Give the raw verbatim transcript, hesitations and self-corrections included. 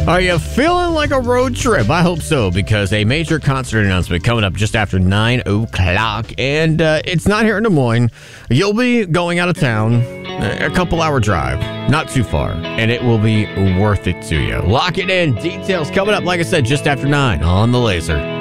Are you feeling like a road trip? I hope so, because a major concert announcement coming up just after nine o'clock, and uh, it's not here in Des Moines. You'll be going out of town, a couple hour drive, not too far, and it will be worth it to you. Lock it in. Details coming up, like I said, just after nine on The Laser.